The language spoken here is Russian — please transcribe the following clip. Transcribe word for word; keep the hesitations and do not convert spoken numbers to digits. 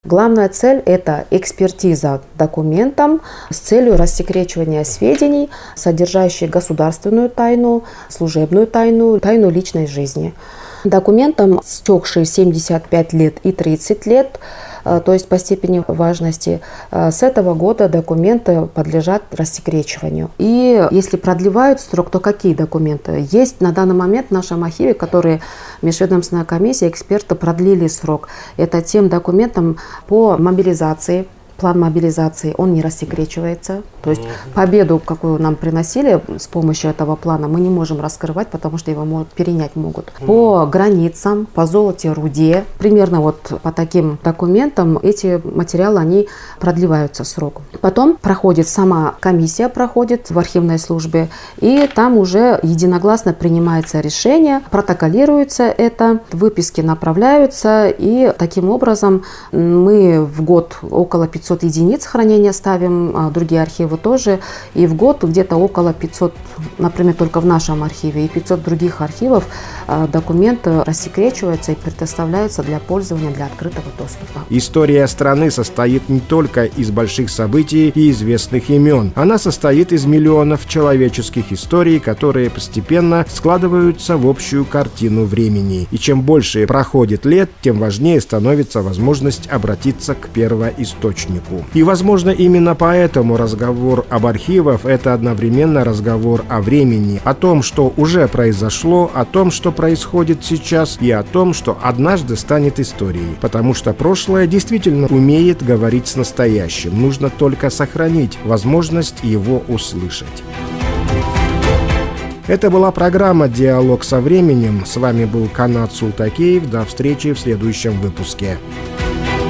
Главная цель – это экспертиза документам с целью рассекречивания сведений, содержащих государственную тайну, служебную тайну, тайну личной жизни. Документам, стекшие семьдесят пять лет и тридцать лет, то есть по степени важности, с этого года документы подлежат рассекречиванию. И если продлевают срок, то какие документы? Есть на данный момент в нашем архиве, которые межведомственная комиссия, эксперты продлили срок. Это тем документам по мобилизации. План мобилизации, он не рассекречивается. То есть победу, какую нам приносили с помощью этого плана, мы не можем раскрывать, потому что его могут, перенять могут. По границам, по золоте, руде, примерно вот по таким документам эти материалы, они продлеваются срок. Потом проходит сама комиссия, проходит в архивной службе, и там уже единогласно принимается решение, протоколируется это, выписки направляются, и таким образом мы в год около пятисот единиц хранения ставим, другие архивы тоже, и в год где-то около пятисот, например, только в нашем архиве, и пятьсот других архивов документы рассекречиваются и предоставляются для пользования, для открытого доступа. История страны состоит не только из больших событий и известных имен. Она состоит из миллионов человеческих историй, которые постепенно складываются в общую картину времени. И чем больше проходит лет, тем важнее становится возможность обратиться к первоисточнику. И, возможно, именно поэтому разговор об архивах – это одновременно разговор о времени, о том, что уже произошло, о том, что происходит сейчас, и о том, что однажды станет историей. Потому что прошлое действительно умеет говорить с настоящим. Нужно только сохранить возможность его услышать. Это была программа «Диалог со временем». С вами был Канат Султакеев. До встречи в следующем выпуске.